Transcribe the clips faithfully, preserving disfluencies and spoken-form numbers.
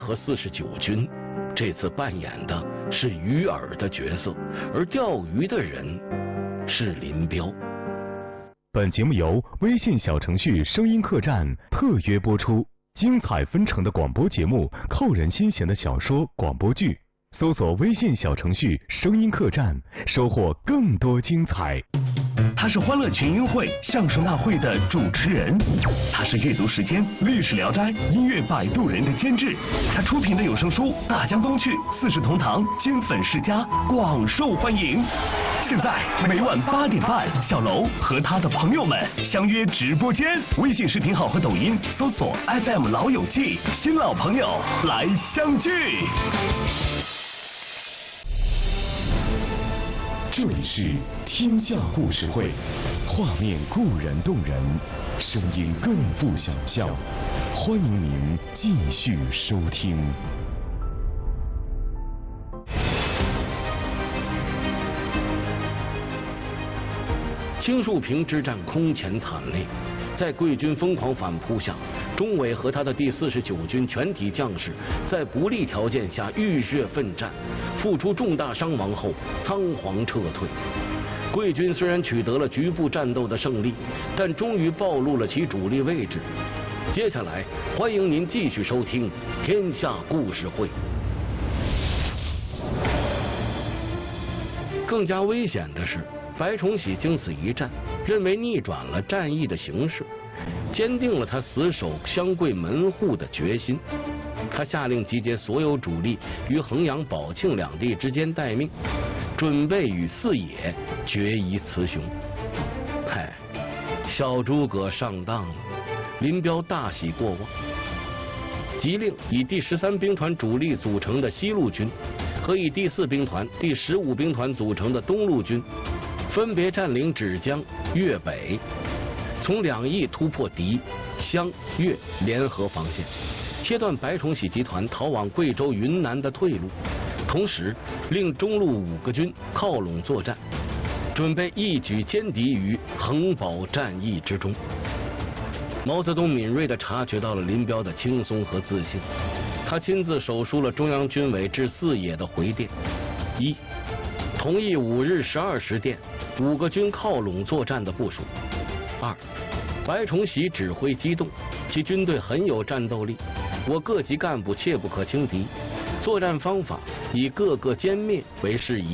和四十九军这次扮演的是鱼饵的角色，而钓鱼的人是林彪。 本节目由微信小程序声音客栈特约播出，精彩纷呈的广播节目，扣人心弦的小说广播剧，搜索微信小程序声音客栈，收获更多精彩。 他是欢乐群英会相声大会的主持人，他是阅读时间历史聊斋音乐摆渡人的监制，他出品的有声书《大江东去》《四世同堂》金粉世家广受欢迎。现在每晚八点半，小楼和他的朋友们相约直播间，微信视频号和抖音搜索 F M 老友记，新老朋友来相聚。 这里是天下故事会，画面固然动人，声音更富想象。欢迎您继续收听。 青树坪之战空前惨烈，在贵军疯狂反扑下，钟伟和他的第四十九军全体将士在不利条件下浴血奋战，付出重大伤亡后仓皇撤退。贵军虽然取得了局部战斗的胜利，但终于暴露了其主力位置。接下来，欢迎您继续收听《天下故事会》。更加危险的是，白崇禧经此一战，认为逆转了战役的形势，坚定了他死守湘桂门户的决心。他下令集结所有主力于衡阳、宝庆两地之间待命，准备与四野决一雌雄。嗨，小诸葛上当了，林彪大喜过望，急令以第十三兵团主力组成的西路军和以第四兵团、第十五兵团组成的东路军，分别占领芷江、粤北，从两翼突破敌、湘、粤联合防线，切断白崇禧集团逃往贵州、云南的退路，同时令中路五个军靠拢作战，准备一举歼敌于衡宝战役之中。毛泽东敏锐地察觉到了林彪的轻松和自信，他亲自手书了中央军委致四野的回电：一、同意五日十二时电五个军靠拢作战的部署；二、白崇禧指挥机动，其军队很有战斗力，我各级干部切不可轻敌，作战方法以各个歼灭为适宜。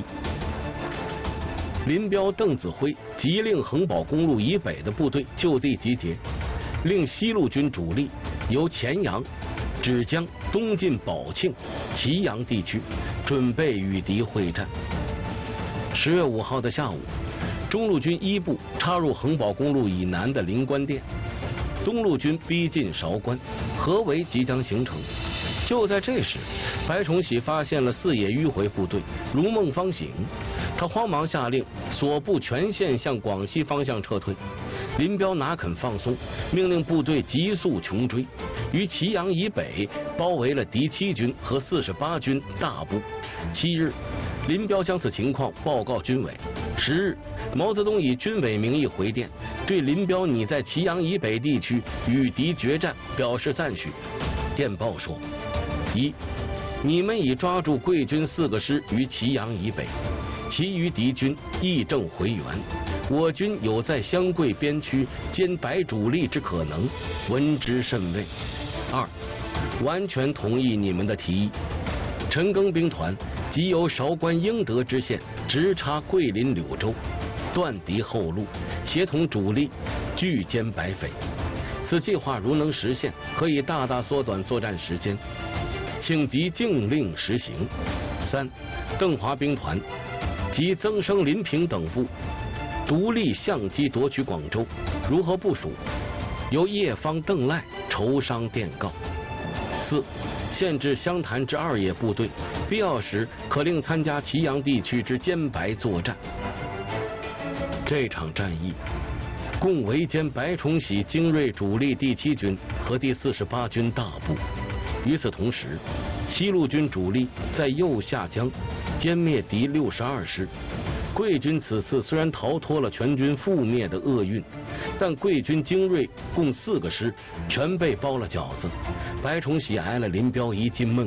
林彪、邓子恢急令衡宝公路以北的部队就地集结，令西路军主力由黔阳、芷江东进宝庆、祁阳地区，准备与敌会战。十月五号的下午，中路军一部插入衡宝公路以南的临关店，东路军逼近韶关，合围即将形成。就在这时，白崇禧发现了四野迂回部队，如梦方醒，他慌忙下令所部全线向广西方向撤退。林彪哪肯放松，命令部队急速穷追，于祁阳以北包围了敌七军和四十八军大部。七日，林彪将此情况报告军委。十日，毛泽东以军委名义回电，对林彪你在祁阳以北地区与敌决战表示赞许。电报说：一、你们已抓住贵军四个师于祁阳以北，其余敌军议政回援，我军有在湘桂边区歼白主力之可能，闻之甚慰。二、完全同意你们的提议，陈赓兵团即由韶关英德支线直插桂林、柳州，断敌后路，协同主力拒歼白匪。此计划如能实现，可以大大缩短作战时间，请即禁令实行。三、邓华兵团及增生、临平等部独立相机夺取广州，如何部署？由叶方、邓赖筹商电告。四、限制湘潭之二野部队，必要时可令参加祁阳地区之歼白作战。这场战役共围歼白崇禧精锐主力第七军和第四十八军大部。与此同时，西路军主力在右下江歼灭敌六十二师， 贵军此次虽然逃脱了全军覆灭的厄运，但贵军精锐共四个师全被包了饺子。白崇禧挨了林彪一记闷